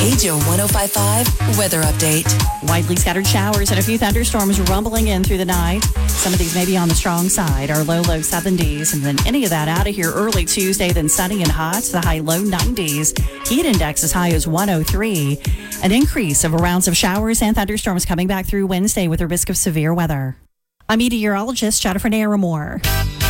KJO 105.5 weather update. Widely scattered showers and a few thunderstorms rumbling in through the night. Some of these may be on the strong side. Our low 70s. And then any of that out of here early Tuesday, then sunny and hot. The high low 90s. Heat index as high as 103. An increase of rounds of showers and thunderstorms coming back through Wednesday with a risk of severe weather. I'm meteorologist Jennifer Naramore.